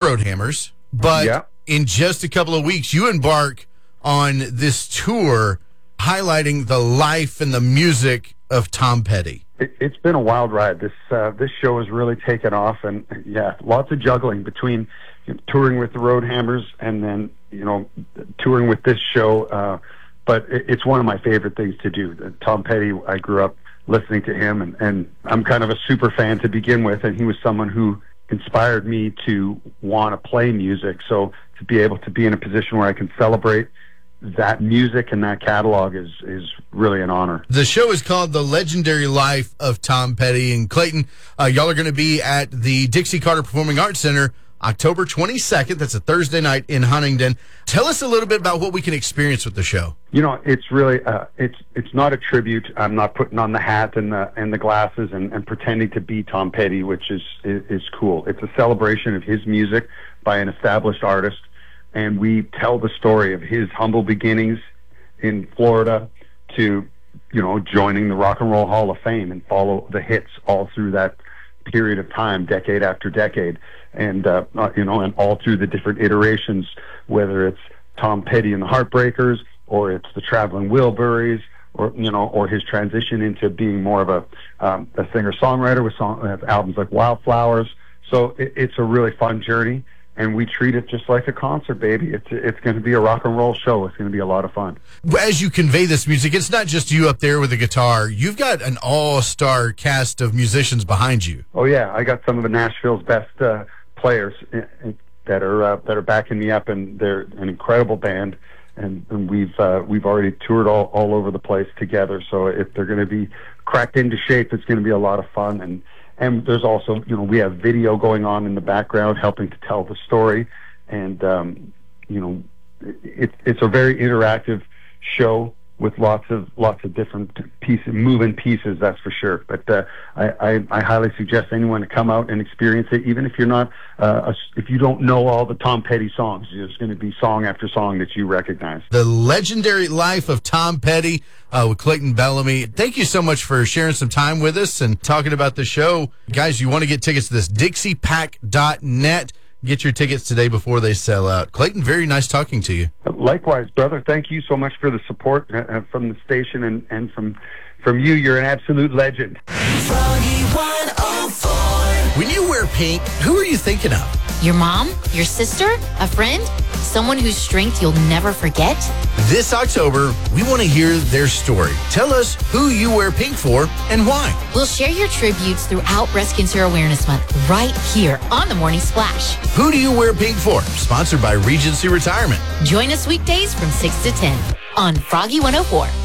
Roadhammers, but in just a couple of weeks, you embark on this tour highlighting the life and the music of Tom Petty. It's been a wild ride. This show has really taken off, and lots of juggling between touring with the Roadhammers and then touring with this show. But it's one of my favorite things to do. Tom Petty, I grew up listening to him, and I'm kind of a super fan to begin with, and he was someone who inspired me to want to play music. So to be able to be in a position where I can celebrate that music and that catalog is really an honor. The show is called The Legendary Life of Tom Petty. And Clayton, y'all are going to be at the Dixie Carter Performing Arts Center October 22nd. That's a Thursday night in Huntington. Tell us a little bit about what we can experience with the show. It's really it's not a tribute. I'm not putting on the hat and the glasses and pretending to be Tom Petty, which is cool. It's a celebration of his music by an established artist. And we tell the story of his humble beginnings in Florida to, joining the Rock and Roll Hall of Fame, and follow the hits all through that period of time, decade after decade. And, and all through the different iterations, whether it's Tom Petty and the Heartbreakers, or it's the Traveling Wilburys, or his transition into being more of a singer-songwriter with albums like Wildflowers. So it's a really fun journey. And we treat it just like a concert, baby. It's going to be a rock and roll show. It's going to be a lot of fun. As you convey this music, it's not just you up there with a guitar. You've got an all-star cast of musicians behind you. Oh yeah, I got some of the Nashville's best players that are backing me up, and they're an incredible band. And we've already toured all over the place together. So if they're going to be cracked into shape, it's going to be a lot of fun. And there's also, we have video going on in the background helping to tell the story. And, it's a very interactive show with lots of different moving pieces, that's for sure. But I highly suggest anyone to come out and experience it, even if you're not, if you don't know all the Tom Petty songs. There's going to be song after song that you recognize. The Legendary Life of Tom Petty with Clayton Bellamy. Thank you so much for sharing some time with us and talking about the show. Guys, you want to get tickets to this, DixiePack.net. Get your tickets today before they sell out. Clayton, very nice talking to you. Likewise, brother. Thank you so much for the support from the station and from you. You're an absolute legend. Froggy 104. When you wear pink, who are you thinking of? Your mom? Your sister? A friend? Someone whose strength you'll never forget? This October, we want to hear their story. Tell us who you wear pink for and why. We'll share your tributes throughout Breast Cancer Awareness Month right here on The Morning Splash. Who do you wear pink for? Sponsored by Regency Retirement. Join us weekdays from 6 to 10 on Froggy 104.